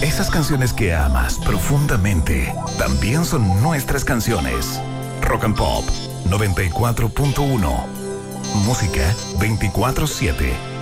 Esas canciones que amas profundamente también son nuestras canciones. Rock and Pop 94.1. Música 24/7.